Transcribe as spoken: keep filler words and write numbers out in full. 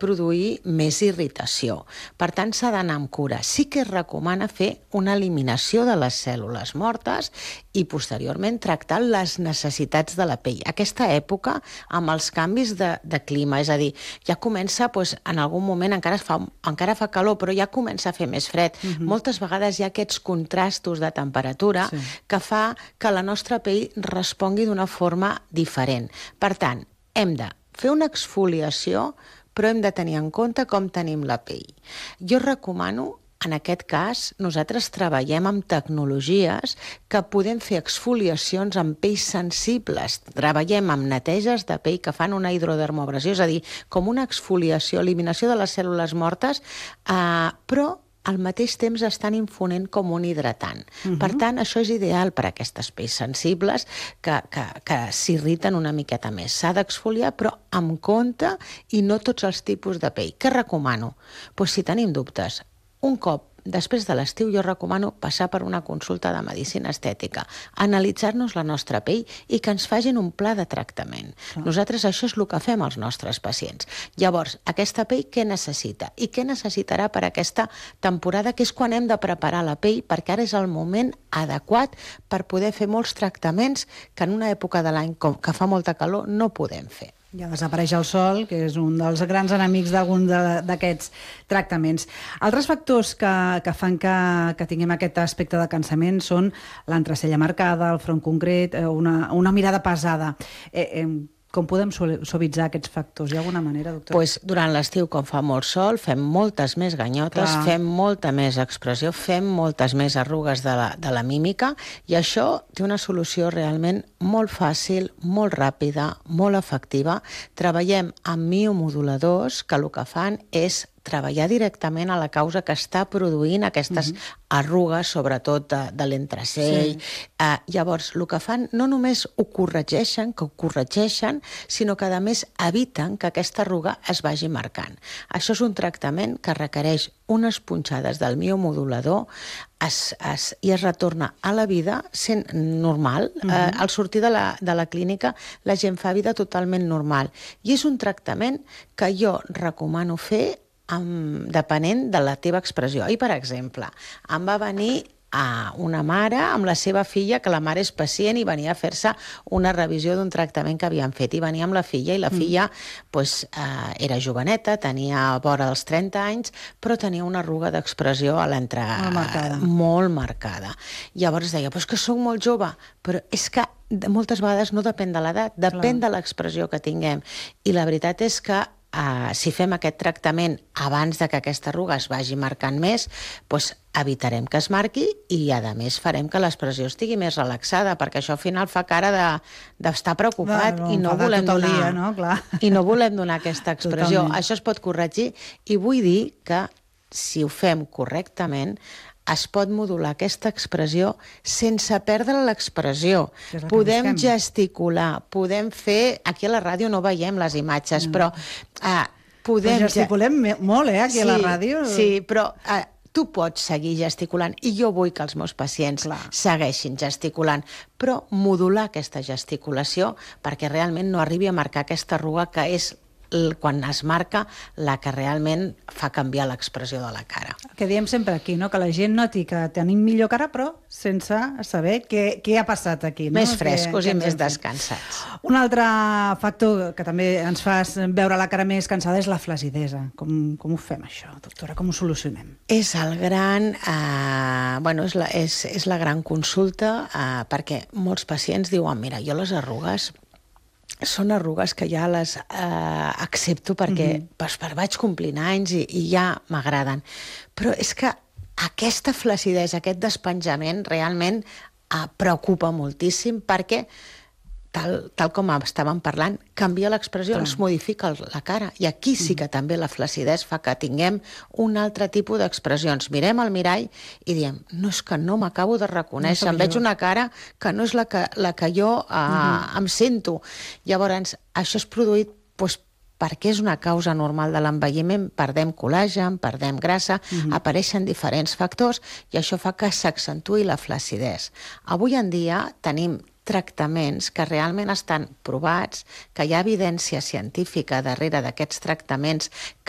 produir més irritació. Per tant, s'ha d'anar amb cura. Sí que es recomana fer una eliminació de les cèl·lules mortes i posteriorment tractar les necessitats de la pell. Aquesta època, amb els canvis de, de clima, és a dir, ja comença, doncs, en algun moment encara fa, encara fa calor, però ja comença a fer més fred. Uh-huh. Moltes vegades hi ha aquests contrastos de temperatura sí. que fa que la nostra pell respongui d'una forma diferent. Per tant, hem de fer una exfoliació, però hem de tenir en compte com tenim la pell. Jo recomano, en aquest cas, nosaltres treballem amb tecnologies que podem fer exfoliacions amb pells sensibles. Treballem amb neteges de pell que fan una hidrodermoabrasió, és a dir, com una exfoliació, eliminació de les cèl·lules mortes, eh, però al mateix temps estan infonent com un hidratant. Uh-huh. Per tant, això és ideal per a aquestes pells sensibles que, que, que s'irriten una miqueta més. S'ha d'exfoliar, però amb compte i no tots els tipus de pell. Què recomano? Pues, si tenim dubtes, un cop després de l'estiu jo recomano passar per una consulta de medicina estètica, analitzar-nos la nostra pell i que ens facin un pla de tractament. Ah. Nosaltres això és el que fem als nostres pacients. Llavors, aquesta pell què necessita? I què necessitarà per aquesta temporada, que és quan hem de preparar la pell, perquè ara és el moment adequat per poder fer molts tractaments que en una època de l'any que fa molta calor no podem fer. Ja desapareix el sol, que és un dels grans enemics d'algun d'aquests tractaments. Altres factors que, que fan que, que tinguem aquest aspecte de cansament són l'entrecella marcada, el front concret, una, una mirada pesada. Eh, eh, Com podem suavitzar aquests factors? Hi ha alguna manera, doctora? Pues, durant l'estiu, quan fa molt sol, fem moltes més ganyotes, Clar. fem molta més expressió, fem moltes més arrugues de la, de la mímica, i això té una solució realment molt fàcil, molt ràpida, molt efectiva. Treballem amb miomoduladors, que el que fan és treballar directament a la causa que està produint aquestes uh-huh. arrugues, sobretot de, de l'entrecell. Sí. Uh, llavors, el que fan no només ho corregeixen, que ho corregeixen, sinó que, a més, eviten que aquesta arruga es vagi marcant. Això és un tractament que requereix unes punxades del miomodulador es, es, i es retorna a la vida sent normal. Uh-huh. uh, al sortir de la, de la clínica, la gent fa vida totalment normal. I és un tractament que jo recomano fer Amb, depenent de la teva expressió. I, per exemple, em va venir a una mare amb la seva filla, que la mare és pacient, i venia a fer-se una revisió d'un tractament que havien fet. I venia amb la filla, i la filla mm. pues, eh, era joveneta, tenia vora dels trenta anys, però tenia una arruga d'expressió a l'entre... Molt marcada. Molt marcada. Llavors deia, però és que soc molt jove, però és que moltes vegades no depèn de l'edat, depèn Clar. de l'expressió que tinguem. I la veritat és que Uh, si fem aquest tractament abans de que aquesta arruga es vagi marcant més, doncs evitarem que es marqui i, a més, farem que l'expressió estigui més relaxada, perquè això al final fa cara de, d'estar preocupat no, i, no volem donar, dia, no? Clar. i no volem donar aquesta expressió. Totalment. Això es pot corregir i vull dir que si ho fem correctament es pot modular aquesta expressió sense perdre l'expressió. Podem gesticular, podem fer... Aquí a la ràdio no veiem les imatges, no. però... Uh, podem... Però gesticulem molt, eh, aquí sí, a la ràdio. Sí, però... Uh, tu pots seguir gesticulant, i jo vull que els meus pacients Clar. segueixin gesticulant, però modular aquesta gesticulació perquè realment no arribi a marcar aquesta arruga que és quan es marca la que realment fa canviar l'expressió de la cara. Que diem sempre aquí, no? Que la gent noti que tenim millor cara, però sense saber què, què ha passat aquí. No? Més frescos que, i més descansats. Un altre factor que també ens fa veure la cara més cansada és la flacidesa. Com, com ho fem, això, doctora? Com ho solucionem? És el gran... Eh, bueno, és la, és, és la gran consulta, eh, perquè molts pacients diuen, mira, jo les arrugues són arrugues que ja les eh, accepto perquè mm-hmm. pues, per vaig complint anys i, i ja m'agraden. Però és que aquesta flacidesa, aquest despenjament, realment eh, preocupa moltíssim perquè, tal, tal com estàvem parlant, canvia l'expressió, ens modifica la cara. I aquí sí que també la flacidesa fa que tinguem un altre tipus d'expressions. Mirem al mirall i diem, no, és que no m'acabo de reconèixer, no em veig una cara que no és la que, la que jo eh, uh-huh. em sento. Llavors, això és produït doncs, perquè és una causa normal de l'envelliment, perdem col·làgen, perdem grassa, uh-huh. apareixen diferents factors i això fa que s'accentui la flacidesa. Avui en dia tenim tractaments que realment estan provats, que hi ha evidència científica darrere d'aquests tractaments